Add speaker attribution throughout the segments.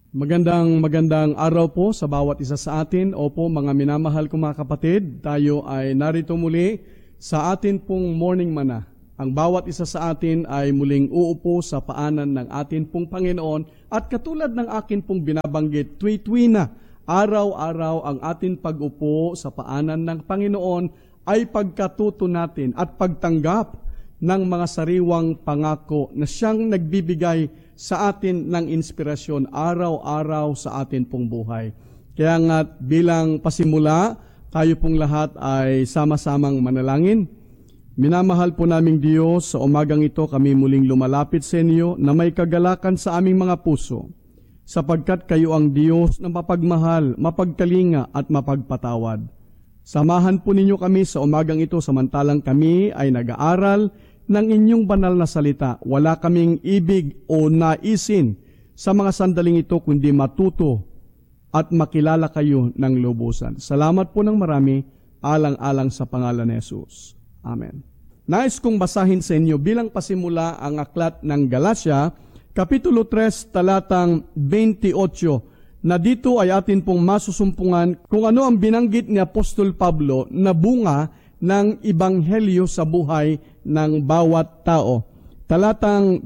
Speaker 1: Magandang araw po sa bawat isa sa atin. Opo, mga minamahal kong mga kapatid, tayo ay narito muli sa atin pong morning mana. Ang bawat isa sa atin ay muling uupo sa paanan ng atin pong Panginoon at katulad ng akin pong binabanggit, tuwi-tuwi na, araw-araw ang atin pag-upo sa paanan ng Panginoon ay pagkatuto natin at pagtanggap ng mga sariwang pangako na siyang nagbibigay sa atin ng inspirasyon araw-araw sa atin pong buhay. Kaya nga bilang pasimula, tayo pong lahat ay sama-samang manalangin. Minamahal po naming Diyos, sa umagang ito kami muling lumalapit sa inyo na may kagalakan sa aming mga puso, sapagkat kayo ang Diyos na mapagmahal, mapagkalinga at mapagpatawad. Samahan po ninyo kami sa umagang ito samantalang kami ay nag-aaral ng inyong banal na salita. Wala kaming ibig o naisin sa mga sandaling ito kundi matuto at makilala kayo ng lubusan. Salamat po ng marami, alang-alang sa pangalan ni Jesus. Amen. Nais kong basahin sa inyo bilang pasimula ang aklat ng Galatia, Kapitulo 3, talatang 28, na dito ay atin pong masusumpungan kung ano ang binanggit ni Apostol Pablo na bunga ng Ebanghelyo sa buhay ng bawat tao. Talatang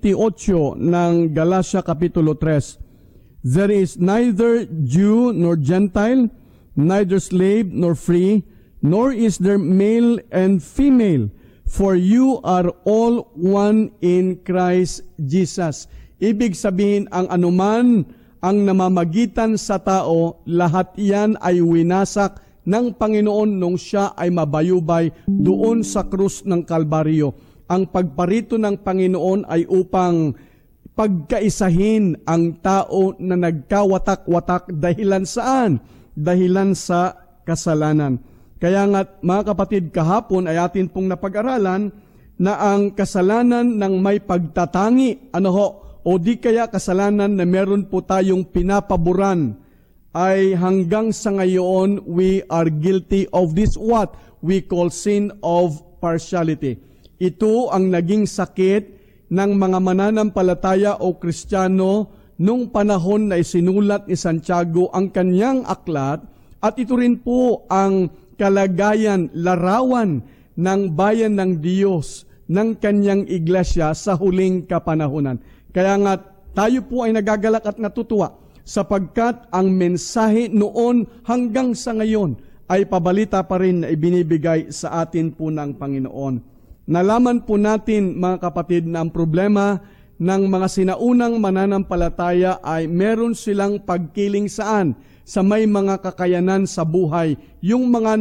Speaker 1: 28 ng Galatia Kapitulo 3. There is neither Jew nor Gentile, neither slave nor free, nor is there male and female, for you are all one in Christ Jesus. Ibig sabihin, ang anuman ang namamagitan sa tao, lahat yan ay winasak ng Panginoon nung siya ay mabayubay doon sa krus ng Kalbaryo. Ang pagparito ng Panginoon ay upang pagkaisahin ang tao na nagkawatak-watak dahilan saan? Dahilan sa kasalanan. Kaya nga mga kapatid, kahapon ay atin pong napag-aralan na ang kasalanan ng may pagtatangi, o di kaya kasalanan na meron po tayong pinapaboran, ay hanggang sa ngayon, we are guilty of this what we call sin of partiality. Ito ang naging sakit ng mga mananampalataya o Kristiyano nung panahon na isinulat ni Santiago ang kanyang aklat, at ito rin po ang kalagayan, larawan ng bayan ng Diyos, ng kanyang iglesia sa huling kapanahunan. Kaya nga tayo po ay nagagalak at natutuwa, sapagkat ang mensahe noon hanggang sa ngayon ay pabalita pa rin na ibinibigay sa atin po ng Panginoon. Nalaman po natin mga kapatid na ang problema ng mga sinaunang mananampalataya ay meron silang pagkiling saan? Sa may mga kakayanan sa buhay. Yung mga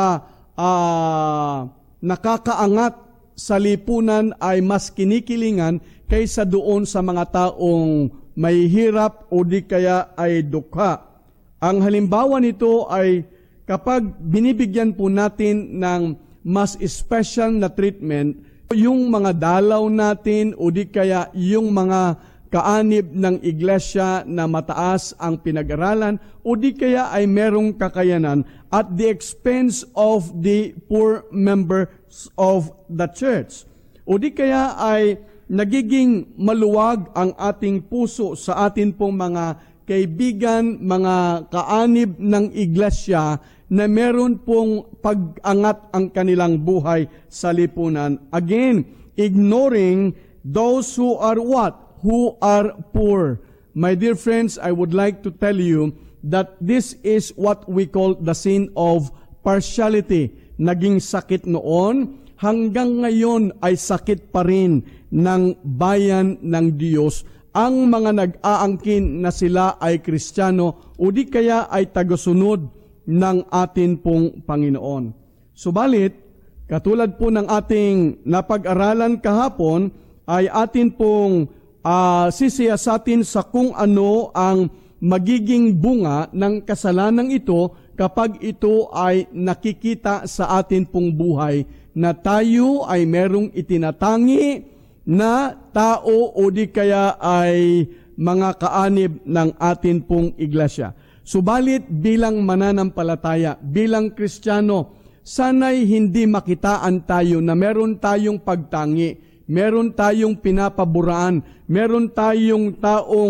Speaker 1: nakakaangat sa lipunan ay mas kinikilingan kaysa doon sa mga taong may hirap o di kaya ay dukha. Ang halimbawa nito ay kapag binibigyan po natin ng mas special na treatment, yung mga dalaw natin o di kaya yung mga kaanib ng iglesia na mataas ang pinag-aralan o di kaya ay merong kakayanan at the expense of the poor members of the church. O di kaya ay nagiging maluwag ang ating puso sa atin pong mga kaibigan, mga kaanib ng iglesia na meron pong pag-angat ang kanilang buhay sa lipunan. Again, ignoring those who are what? Who are poor. My dear friends, I would like to tell you that this is what we call the sin of partiality. Naging sakit noon, hanggang ngayon ay sakit pa rin ng bayan ng Diyos ang mga nag-aangkin na sila ay Kristiyano o di kaya ay tagasunod ng atin pong Panginoon. Subalit, katulad po ng ating napag-aralan kahapon, ay atin pong sisiyasatin sa kung ano ang magiging bunga ng kasalanang ito kapag ito ay nakikita sa atin pong buhay na tayo ay merong itinatangi na tao o di kaya ay mga kaanib ng atin pong iglesia. Subalit bilang mananampalataya, bilang Kristiyano, sana'y hindi makitaan tayo na meron tayong pagtangi, meron tayong pinapaburaan, meron tayong taong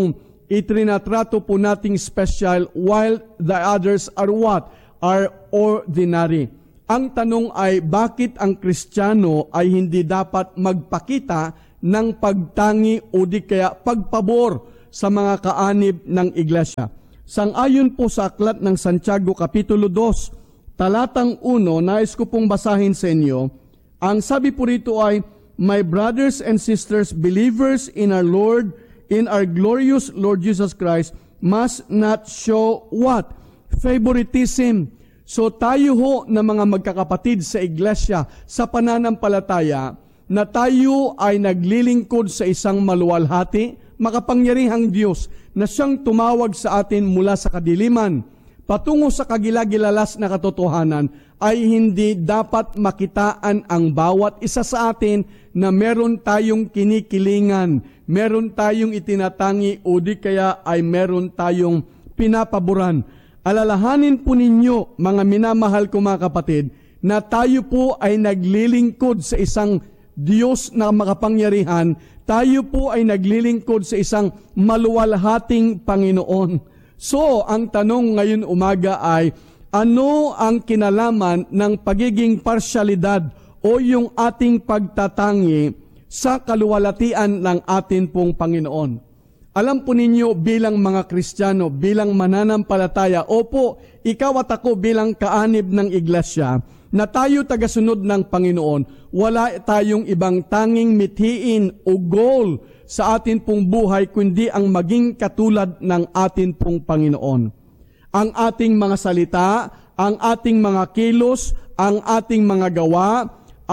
Speaker 1: Itrinatrato po nating special while the others are what? Are ordinary. Ang tanong ay, bakit ang Kristiyano ay hindi dapat magpakita ng pagtangi o di kaya pagpabor sa mga kaanib ng iglesia? Sang-ayon po sa aklat ng Santiago Kapitulo 2, talatang 1, nais ko pong basahin sa inyo. Ang sabi po rito ay, "My brothers and sisters, believers in our Lord, in our glorious Lord Jesus Christ, must not show what? Favoritism." So tayo ho na mga magkakapatid sa iglesia, sa pananampalataya, na tayo ay naglilingkod sa isang maluwalhati, makapangyarihang Diyos na siyang tumawag sa atin mula sa kadiliman patungo sa kagilagilalas na katotohanan, ay hindi dapat makitaan ang bawat isa sa atin na meron tayong kinikilingan, meron tayong itinatangi o di kaya ay meron tayong pinapaboran. Alalahanin po ninyo, mga minamahal ko mga kapatid, na tayo po ay naglilingkod sa isang Diyos na makapangyarihan. Tayo po ay naglilingkod sa isang maluwalhating Panginoon. So, ang tanong ngayon umaga ay, ano ang kinalaman ng pagiging parsyalidad o yung ating pagtatangi sa kaluwalhatian ng atin pong Panginoon? Alam po ninyo bilang mga Kristiyano, bilang mananampalataya, opo, ikaw at ako bilang kaanib ng iglesia, na tayo tagasunod ng Panginoon, wala tayong ibang tanging mithiin o goal sa atin pong buhay, kundi ang maging katulad ng atin pong Panginoon. Ang ating mga salita, ang ating mga kilos, ang ating mga gawa,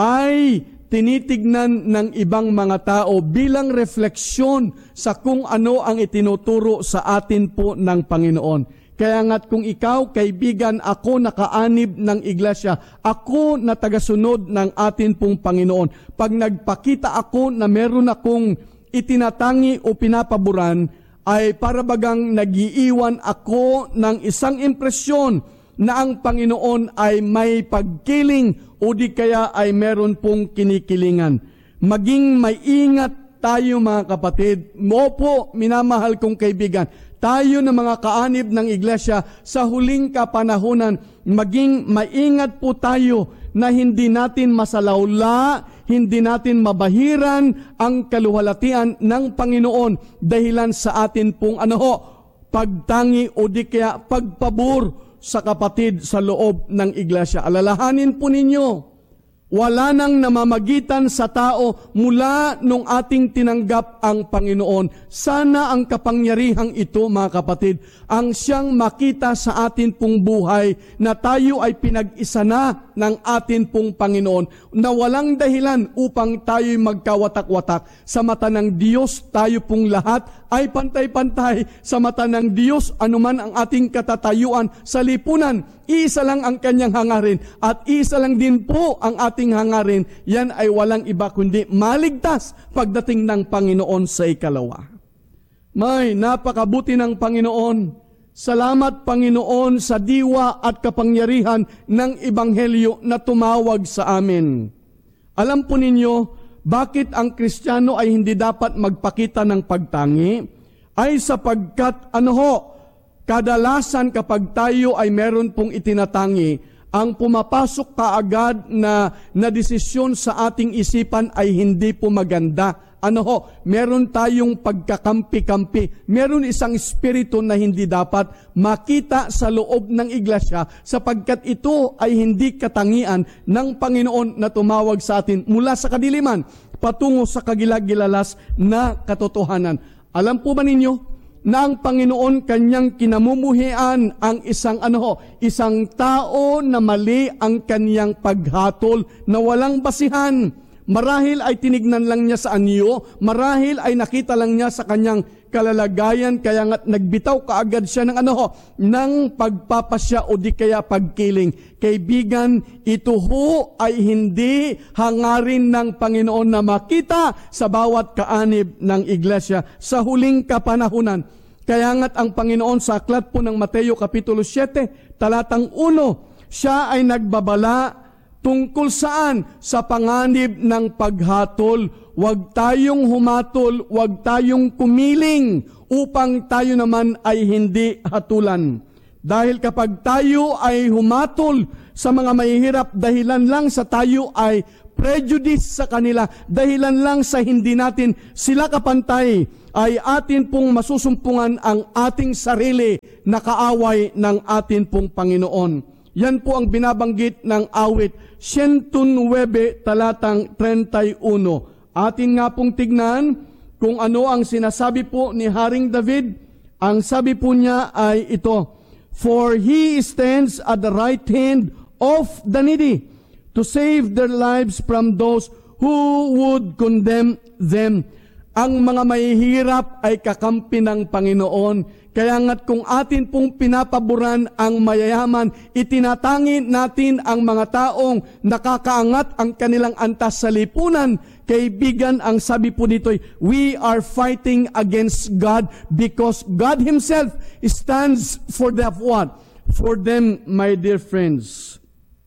Speaker 1: ay tinitignan ng ibang mga tao bilang refleksyon sa kung ano ang itinuturo sa atin po ng Panginoon. Kaya nga't kung ikaw, kaibigan, ako nakaanib ng iglesia, ako na tagasunod ng atin pong Panginoon, pag nagpakita ako na meron akong itinatangi o pinapaboran, ay para bagang nagiiwan ako ng isang impresyon na ang Panginoon ay may pagkiling o di kaya ay meron pong kinikilingan. Maging maingat tayo mga kapatid. Opo, minamahal kong kaibigan, tayo na mga kaanib ng iglesia sa huling kapanahunan, maging maingat po tayo na hindi natin masalawla, hindi natin mabahiran ang kaluwalhatian ng Panginoon dahilan sa atin pong pagtangi o di kaya pagpabor sa kapatid sa loob ng iglesia. Alalahanin po ninyo, wala nang namamagitan sa tao mula nung ating tinanggap ang Panginoon. Sana ang kapangyarihang ito, mga kapatid, ang siyang makita sa atin pong buhay na tayo ay pinag-isa na ng atin pong Panginoon, na walang dahilan upang tayo'y magkawatak-watak. Sa mata ng Diyos, tayo pong lahat ay pantay-pantay. Sa mata ng Diyos, anuman ang ating katatayuan sa lipunan, isa lang ang kanyang hangarin at isa lang din po ang ating hangarin. Yan ay walang iba kundi maligtas pagdating ng Panginoon sa ikalawa. May napakabuti ng Panginoon. Salamat Panginoon sa diwa at kapangyarihan ng Ebanghelyo na tumawag sa amin. Alam po ninyo, bakit ang Kristiyano ay hindi dapat magpakita ng pagtangi? Ay sapagkat kadalasan kapag tayo ay meron pong itinatangi, ang pumapasok kaagad na desisyon sa ating isipan ay hindi po maganda. Meron tayong pagkakampi-kampi. Meron isang espiritu na hindi dapat makita sa loob ng iglesia sapagkat ito ay hindi katangian ng Panginoon na tumawag sa atin mula sa kadiliman patungo sa kagilagilalas na katotohanan. Alam po ba ninyo na ang Panginoon kanyang kinamumuhian ang isang tao na mali ang kanyang paghatol na walang basihan. Marahil ay tinignan lang niya sa anyo, marahil ay nakita lang niya sa kanyang kalalagayan, kaya nga't nagbitaw kaagad siya ng pagpapasya o di kaya pagkiling. Kaibigan, ito ho ay hindi hangarin ng Panginoon na makita sa bawat kaanib ng iglesia sa huling kapanahunan. Kaya nga't ang Panginoon sa aklat po ng Mateo Kapitulo 7, talatang 1, siya ay nagbabala Tungkol saan? Sa panganib ng paghatol. Huwag tayong humatol, huwag tayong kumiling upang tayo naman ay hindi hatulan. Dahil kapag tayo ay humatol sa mga mahihirap, dahilan lang sa tayo ay prejudice sa kanila, dahilan lang sa hindi natin sila kapantay, ay atin pong masusumpungan ang ating sarili na kaaway ng atin pong Panginoon. Yan po ang binabanggit ng awit 109 talatang 31. Atin nga pong tignan kung ano ang sinasabi po ni Haring David. Ang sabi po niya ay ito, "For he stands at the right hand of the needy, to save their lives from those who would condemn them." Ang mga mahihirap ay kakampi ng Panginoon. Kaya nga't kung atin pong pinapaboran ang mayayaman, itinatangi natin ang mga taong nakakaangat ang kanilang antas sa lipunan. Kaibigan, ang sabi po dito, we are fighting against God because God Himself stands for the what? For them, my dear friends.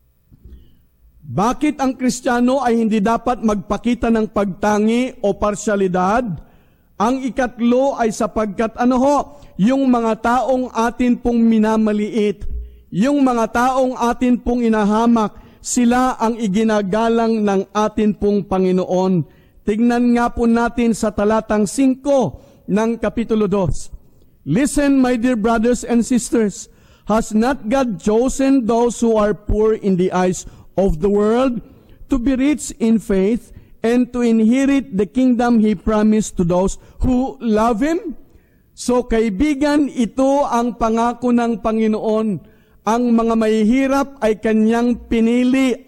Speaker 1: Bakit ang Kristiyano ay hindi dapat magpakita ng pagtangi o parsyalidad? Ang ikatlo ay sapagkat yung mga taong atin pong minamaliit, yung mga taong atin pong inahamak, sila ang iginagalang ng atin pong Panginoon. Tignan nga po natin sa talatang 5 ng Kapitulo 2. Listen, my dear brothers and sisters, has not God chosen those who are poor in the eyes of the world to be rich in faith and to inherit the kingdom He promised to those who love Him? So kaibigan, ito ang pangako ng Panginoon. Ang mga mahihirap ay Kanyang pinili.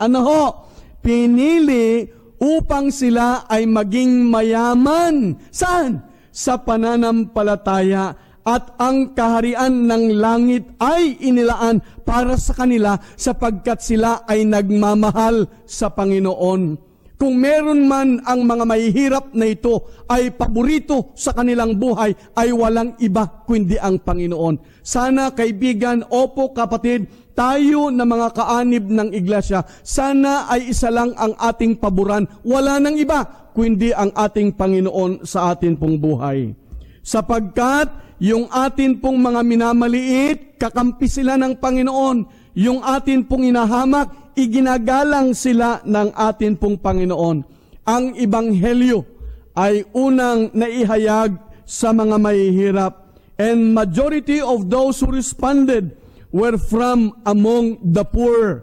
Speaker 1: Pinili upang sila ay maging mayaman. Saan? Sa pananampalataya. At ang kaharian ng langit ay inilaan para sa kanila sapagkat sila ay nagmamahal sa Panginoon. Kung meron man ang mga mahihirap na ito ay paborito sa kanilang buhay, ay walang iba kundi ang Panginoon. Sana kaibigan, opo kapatid, tayo na mga kaanib ng iglesia, sana ay isa lang ang ating paboran. Wala nang iba kundi ang ating Panginoon sa atin pong buhay. Sapagkat yung atin pong mga minamaliit, kakampi sila ng Panginoon. Yung atin pong inahamak, iginagalang sila ng atin pong Panginoon. Ang Ebanghelyo ay unang naihayag sa mga mahihirap. And majority of those who responded were from among the poor.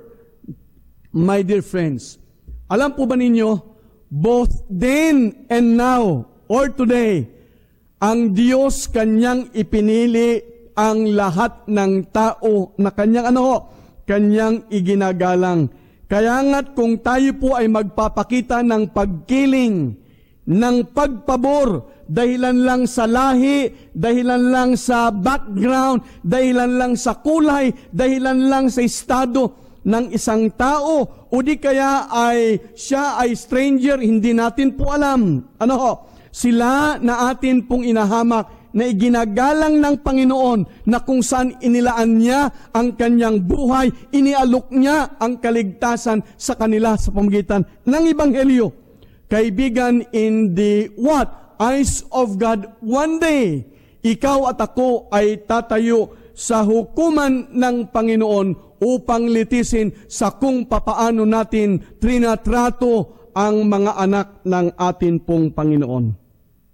Speaker 1: My dear friends, alam po ba ninyo, both then and now, or today, ang Diyos Kanyang ipinili ang lahat ng tao na Kanyang iginagalang. Kaya nga't kung tayo po ay magpapakita ng pagkiling, ng pagpabor, dahilan lang sa lahi, dahilan lang sa background, dahilan lang sa kulay, dahilan lang sa estado ng isang tao, o di kaya ay siya ay stranger, hindi natin po alam. Sila na atin pong inahamak, na iginagalang ng Panginoon, na kung saan inilaan niya ang kanyang buhay, inialok niya ang kaligtasan sa kanila sa pamamagitan ng Ebanghelyo. Kaibigan, in the eyes of God, one day, ikaw at ako ay tatayo sa hukuman ng Panginoon upang litisin sa kung papaano natin trinatrato ang mga anak ng atin pong Panginoon.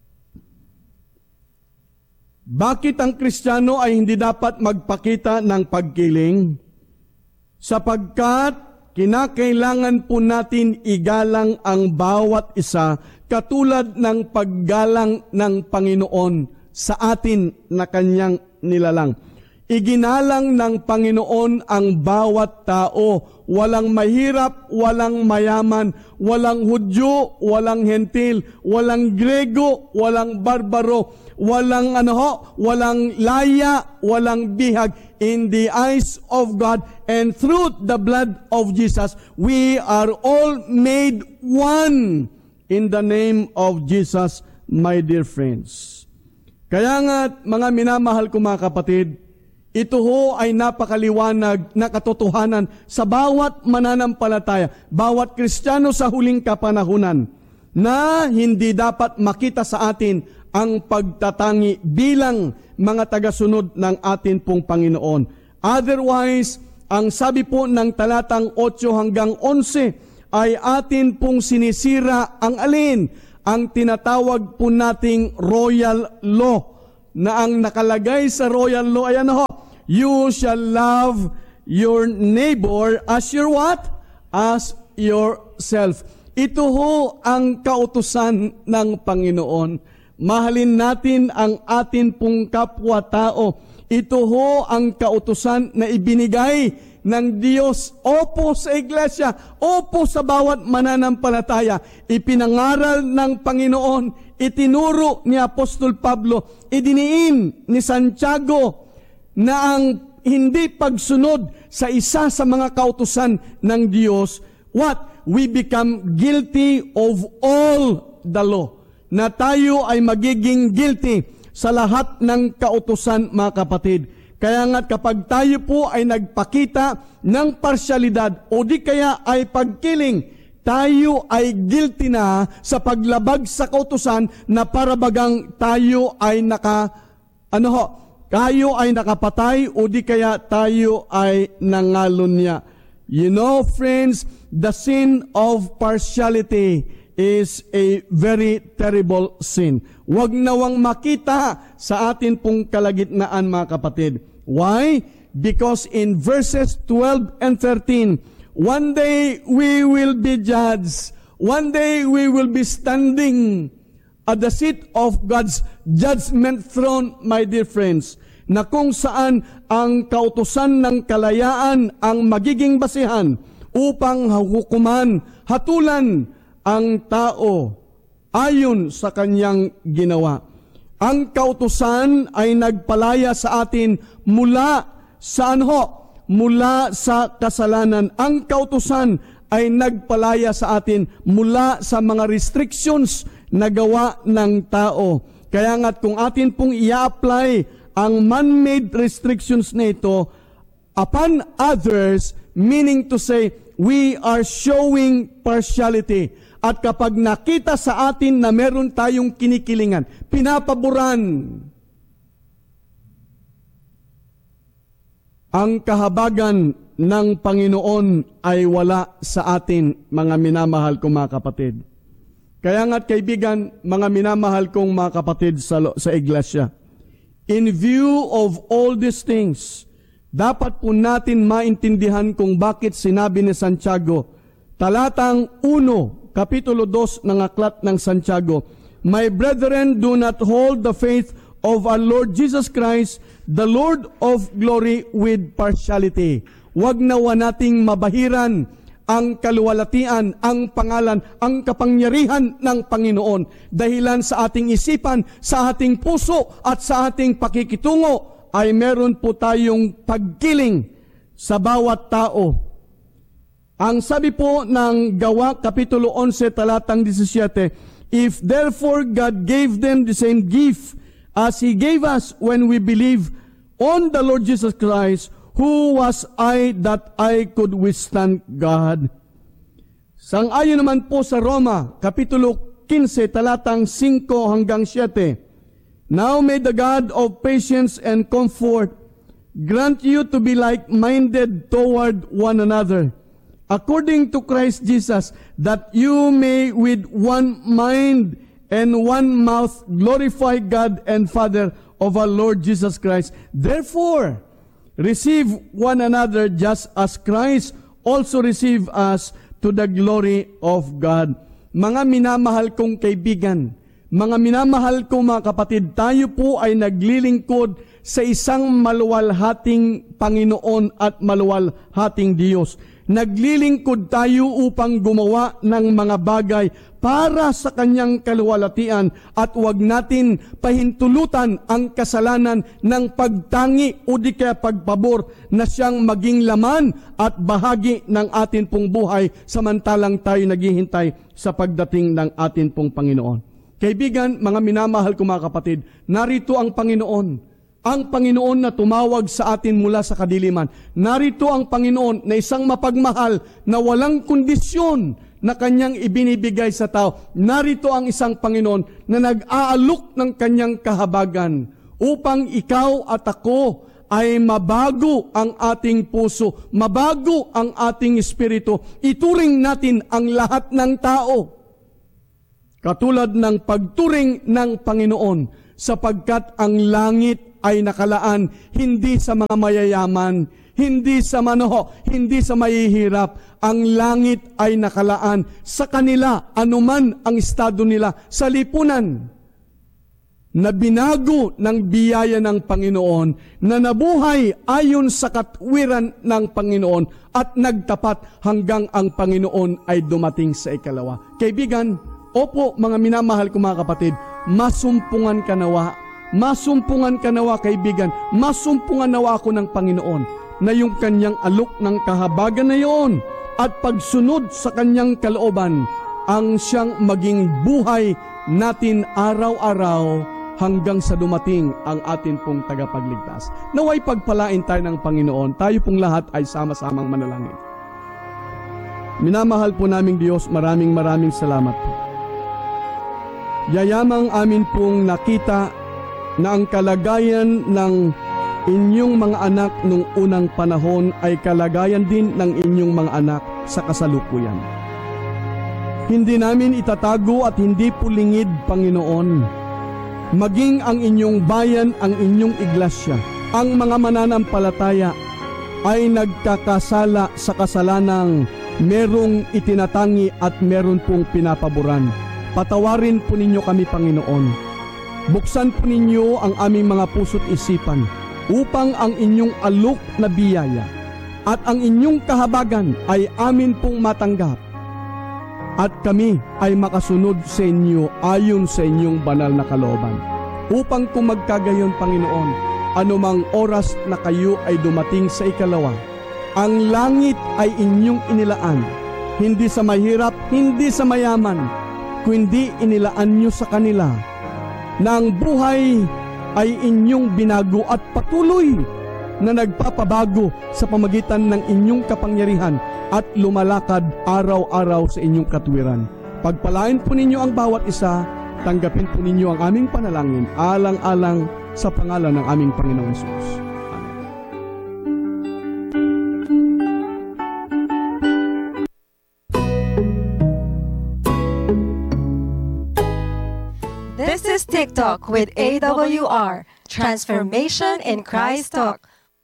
Speaker 1: Bakit ang Kristiyano ay hindi dapat magpakita ng pagkiling? Sapagkat kinakailangan po natin igalang ang bawat isa katulad ng paggalang ng Panginoon sa atin na Kanyang nilalang. Iginalang ng Panginoon ang bawat tao. Walang mahirap, walang mayaman, walang Hudyo, walang Hentil, walang Grego, walang Barbaro, walang walang laya, walang bihag. In the eyes of God and through the blood of Jesus, we are all made one in the name of Jesus, my dear friends. Kaya nga, mga minamahal ko mga kapatid, Ito ho ay napakaliwanag na katotohanan sa bawat mananampalataya, bawat Kristiyano sa huling kapanahunan, na hindi dapat makita sa atin ang pagtatangi bilang mga tagasunod ng atin pong Panginoon. Otherwise, ang sabi po ng talatang 8 hanggang 11 ay atin pong sinisira ang alin? Ang tinatawag po nating royal law, na ang nakalagay sa royal law ay ano ho? You shall love your neighbor as your what? As yourself. Ito ho ang kautusan ng Panginoon. Mahalin natin ang atin pong kapwa-tao. Ito ho ang kautusan na ibinigay ng Diyos. Opo sa iglesia, opo sa bawat mananampalataya. Ipinangaral ng Panginoon, itinuro ni Apostol Pablo, idiniin ni Santiago na ang hindi pagsunod sa isa sa mga kautusan ng Diyos, what? We become guilty of all the law. Na tayo ay magiging guilty sa lahat ng kautusan, mga kapatid. Kaya nga kapag tayo po ay nagpakita ng parsyalidad o di kaya ay pagkiling, tayo ay guilty na sa paglabag sa kautusan na parabagang tayo ay tayo ay nakapatay o di kaya tayo ay nangalunya. You know, friends, the sin of partiality is a very terrible sin. Huwag nawang makita sa atin pong kalagitnaan, mga kapatid. Why? Because in verses 12 and 13, one day we will be judged. One day we will be standing at the seat of God's judgment throne, my dear friends, na kung saan ang kautusan ng kalayaan ang magiging basihan upang hukuman, hatulan ang tao ayon sa kanyang ginawa. Ang kautusan ay nagpalaya sa atin mula sa mula sa kasalanan. Ang kautusan ay nagpalaya sa atin mula sa mga restrictions na gawa ng tao. Kaya nga't kung atin pong i-apply ang man-made restrictions na ito upon others, meaning to say, we are showing partiality. At kapag nakita sa atin na meron tayong kinikilingan, pinapaboran ang kahabagan ng Panginoon ay wala sa atin, mga minamahal kong mga kapatid. Kaya nga't kaibigan, mga minamahal kong mga kapatid sa iglesia, in view of all these things, dapat po natin maintindihan kung bakit sinabi ni Santiago, talatang 1, Kapitulo 2 ng Aklat ng Santiago, My brethren, do not hold the faith of our Lord Jesus Christ, the Lord of glory, with partiality. Huwag nawa nating mabahiran ang kaluwalhatian, ang pangalan, ang kapangyarihan ng Panginoon. Dahilan sa ating isipan, sa ating puso, at sa ating pakikitungo, ay meron po tayong pagkiling sa bawat tao. Ang sabi po ng Gawa, Kapitulo 11, talatang 17, If therefore God gave them the same gift as He gave us when we believe on the Lord Jesus Christ, who was I that I could withstand God? Sang-ayon naman po sa Roma, Kapitulo 15, talatang 5 hanggang 7, Now may the God of patience and comfort grant you to be like-minded toward one another, according to Christ Jesus, that you may with one mind and one mouth glorify God and Father of our Lord Jesus Christ. Therefore, receive one another just as Christ also received us to the glory of God. Mga minamahal kong kaibigan, mga minamahal kong mga kapatid, tayo po ay naglilingkod sa isang maluwalhating Panginoon at maluwalhating Diyos. Naglilingkod tayo upang gumawa ng mga bagay para sa kanyang kaluwalhatian at huwag natin pahintulutan ang kasalanan ng pagtangi o di kaya pagpabor na siyang maging laman at bahagi ng atin pong buhay samantalang tayo naghihintay sa pagdating ng atin pong Panginoon. Kaibigan, mga minamahal ko mga kapatid, narito ang Panginoon. ang Panginoon na tumawag sa atin mula sa kadiliman. Narito ang Panginoon na isang mapagmahal na walang kondisyon na kanyang ibinibigay sa tao. Narito ang isang Panginoon na nag-aalok ng kanyang kahabagan upang ikaw at ako ay mabago ang ating puso, mabago ang ating espiritu. Ituring natin ang lahat ng tao katulad ng pagturing ng Panginoon, sapagkat ang langit ay nakalaan hindi sa mga mayayaman, hindi sa manoho, hindi sa mahihirap. Ang langit ay nakalaan sa kanila, anuman ang estado nila, sa lipunan na binago ng biyaya ng Panginoon, na nabuhay ayon sa katwiran ng Panginoon at nagtapat hanggang ang Panginoon ay dumating sa ikalawa. Kaibigan, opo mga minamahal ko mga kapatid, masumpungan ka nawa kaibigan, masumpungan nawa ako ng Panginoon na yung kanyang alok ng kahabagan na yun at pagsunod sa kanyang kalooban ang siyang maging buhay natin araw-araw hanggang sa dumating ang atin pong tagapagligtas. Naway pagpalain tayo ng Panginoon, tayo pong lahat ay sama-samang manalangin. Minamahal po naming Diyos, maraming salamat po. Yayamang amin pong nakita na ang kalagayan ng inyong mga anak nung unang panahon ay kalagayan din ng inyong mga anak sa kasalukuyan. Hindi namin itatago at hindi pulingid, Panginoon, maging ang inyong bayan, ang inyong iglesia, ang mga mananampalataya ay nagkakasala sa kasalanang merong itinatangi at meron pong pinapaboran. Patawarin po ninyo kami, Panginoon. Buksan po ninyo ang aming mga puso't isipan upang ang inyong alok na biyaya at ang inyong kahabagan ay amin pong matanggap at kami ay makasunod sa inyo ayon sa inyong banal na kalooban. Upang kung magkagayon, Panginoon, anumang oras na kayo ay dumating sa ikalawa, ang langit ay inyong inilaan, hindi sa mahirap, hindi sa mayaman, kundi inilaan nyo sa kanila na ang buhay ay inyong binago at patuloy na nagpapabago sa pamagitan ng inyong kapangyarihan at lumalakad araw-araw sa inyong katwiran. Pagpalain po ninyo ang bawat isa, tanggapin po ninyo ang aming panalangin, alang-alang sa pangalan ng aming Panginoong Hesus.
Speaker 2: This is TikTok with AWR, Transformation in Christ Talk.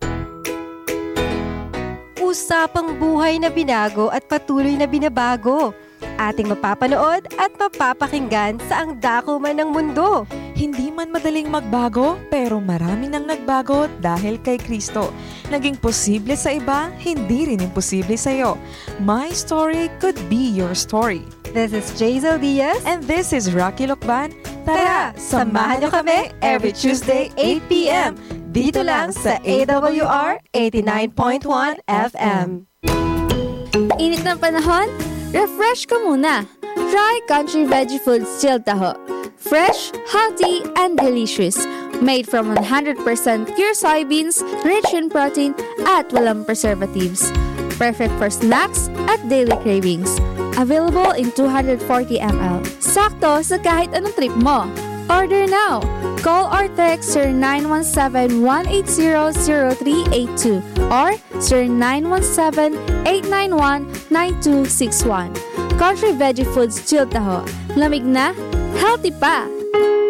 Speaker 2: Usapang buhay na binago at patuloy na binabago. Ating mapapanood at mapapakinggan sa ang dako man ng mundo.
Speaker 3: Hindi man madaling magbago, pero marami nang nagbago dahil kay Kristo. Naging posible sa iba, hindi rin imposible sa iyo. My story could be your story.
Speaker 2: This is Jazel Diaz.
Speaker 3: And this is Rocky Lokban.
Speaker 2: Tara, samahan niyo kami every Tuesday 8 p.m. dito lang sa AWR 89.1 FM.
Speaker 4: Init ng panahon? Refresh ka muna. Try Country Veggie Foods Chilled Taho. Fresh, healthy, and delicious. Made from 100% pure soybeans, rich in protein, at walang preservatives. Perfect for snacks at daily cravings. Available in 240 ml. Sakto sa kahit anong trip mo. Order now. Call or text 0917-180-0382 or 0917-891-9261. Country Veggie Foods Chilled Taho. Lamig na, healthy pa!